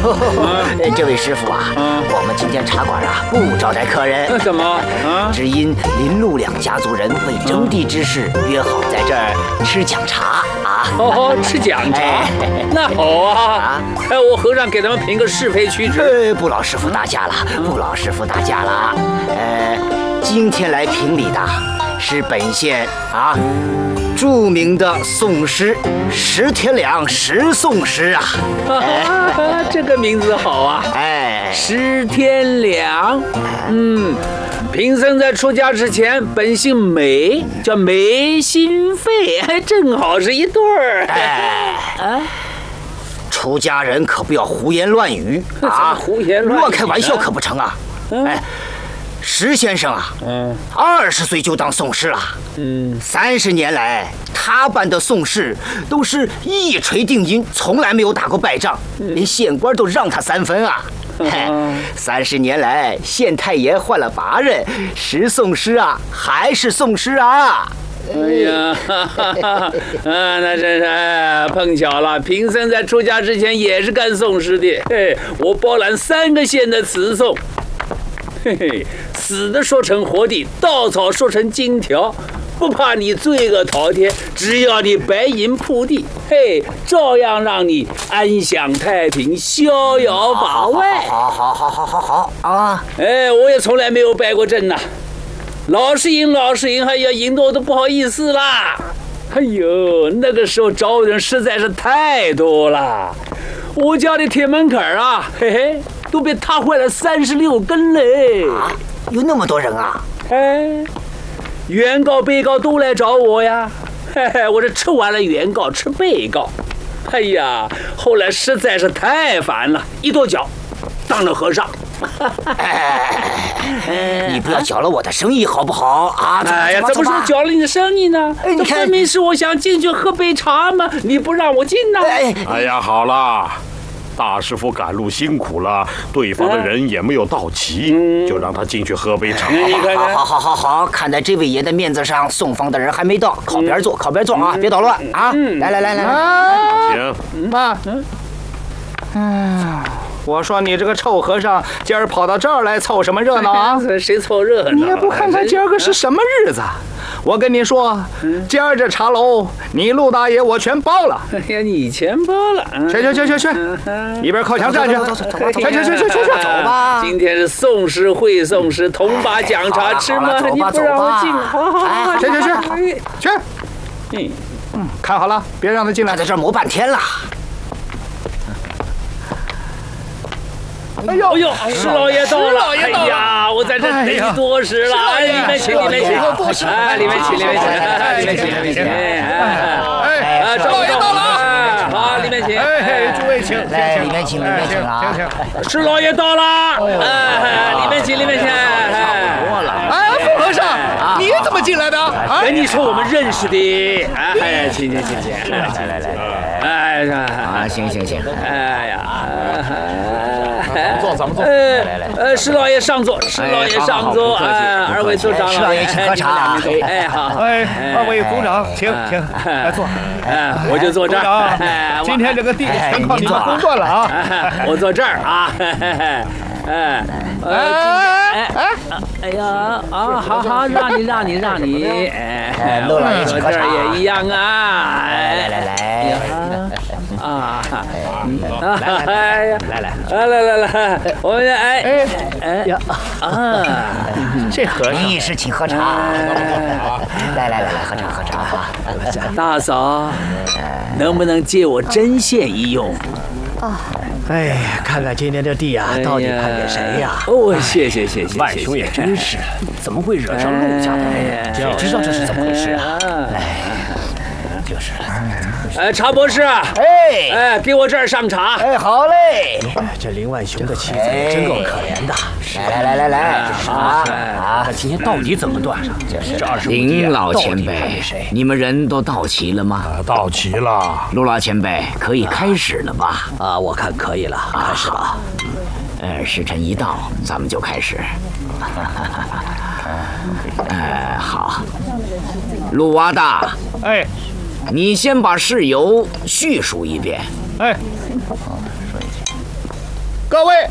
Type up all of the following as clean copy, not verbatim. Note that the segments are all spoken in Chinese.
这位师傅啊，我们今天茶馆啊不招待客人。 怎么？ 只因林陆两家族人为征地之事约好在这儿吃讲茶啊。 哦，吃讲茶，那好啊。我和尚给他们评个是非曲直。 不劳师傅大驾了，不劳师傅大驾了。今天来评理的是本县啊著名的宋诗石天良石宋诗啊。 这个名字好啊。石天良。贫僧在出家之前本姓梅，叫梅心肺，正好是一对儿。 出家人可不要胡言乱语啊！ 胡言乱语， 乱开玩笑可不成啊！石先生啊，20岁就当宋师了。30年来，他办的宋事都是一锤定音，从来没有打过败仗，连县官都让他3分啊。30年来，县太爷换了8任，石宋师啊还是宋师啊。 哎呀，那真是碰巧了。贫僧在出家之前也是干宋诗的，我包揽3个县的词颂。死的说成活的，稻草说成金条，不怕你罪恶滔天，只要你白银铺地，照样让你安享太平，逍遥法外。 好啊！ 我也从来没有败过阵呐。老是赢，还要赢得我都不好意思啦。哎呦，那个时候找我的人实在是太多了，我家的铁门槛啊，都被踏坏了36根嘞。 有那么多人啊？ 原告、被告都来找我呀。我这吃完了原告，吃被告。哎呀，后来实在是太烦了，一跺脚，当了和尚。 你不要搅了我的生意好不好啊？ 怎么说搅了你的生意呢？这分明是我想进去喝杯茶嘛，你不让我进呢？ 哎呀，好了，大师傅赶路辛苦了，对方的人也没有到齐，就让他进去喝杯茶。 好，看在这位爷的面子上，送房的人还没到，靠边坐啊，别捣乱啊！来， 行， 妈，我说你这个臭和尚，今儿跑到这儿来凑什么热闹啊？ 谁凑热闹？ 你也不看看今儿个是什么日子？我跟你说，今儿这茶楼，你陆大爷我全包了。 哎呀，你全包了。 去，一边靠墙站去。 走吧。 今天是宋诗会宋诗，同把讲茶吃吗？你不让我进，好， 去。看好了，别让他进来。 在这儿磨半天了。 哎呦， 石老爷到了！哎呀，我在这等你多时了。里面请。里面请。石老爷到了！好，里面请。 诸位请。 来，里面请啊！ 石老爷到了！里面请。 傅和尚，你怎么进来的？ 跟你说我们认识的。请。 来，行。 哎呀。 怎么坐？ 来，石老爷上座，二位坐长。 石老爷请喝茶。 好。 二位鼓掌，请，来坐。 我就坐这儿。 今天这个地全靠你们公断了啊！ 我坐这儿啊。哎呀，好，让你。 陆老爷请喝茶。 这儿也一样啊。 来。 来，我们这和尚你是请喝茶。来，喝茶。 大嫂，能不能借我针线一用？ 哎呀，看看今天这地啊，到底判给谁呀？ 谢谢。 外兄也真是，怎么会惹上陆家的人？ 谁知道这是怎么回事啊？ 就是。 茶博士，给我这儿上茶。 好嘞。 这林万雄的妻子也真够可怜的。 来，茶。 他今天到底怎么断上？这25 林老前辈，你们人都到齐了吗？ 到齐了。 陆老前辈，可以开始了吧？ 我看可以了，开始吧。 时辰一到，咱们就开始。好，陆蛙大，你先把事由叙述一遍。 各位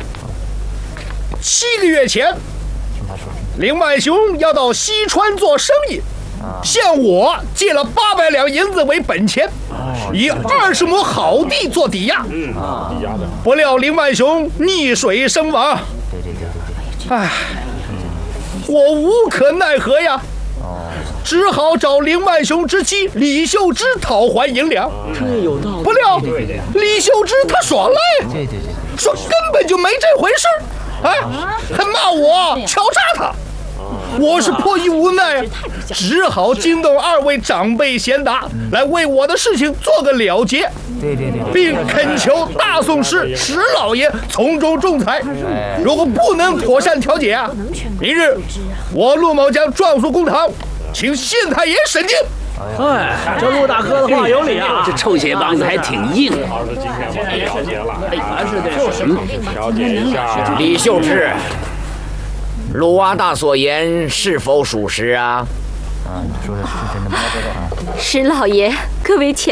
，7个月前，林万雄要到西川做生意，向我借了800两银子为本钱，以20亩好地做抵押。不料林万雄溺水身亡。唉，我无可奈何呀，只好找林万雄之妻李秀芝讨还银两。不料李秀芝她耍赖，说根本就没这回事，还骂我敲诈他。我是迫于无奈，只好惊动2位长辈贤达来为我的事情做个了结，并恳求大宋市石老爷从中仲裁。如果不能妥善调解啊，明日我陆某将状诉公堂，请县太爷审定。 哎，这陆大哥的话有理啊！ 这臭鞋帮子还挺硬。 老师今天不了解了， 凡是得了解一下。 李秀芝，陆阿大所言是否属实啊？ 石老爷，各位前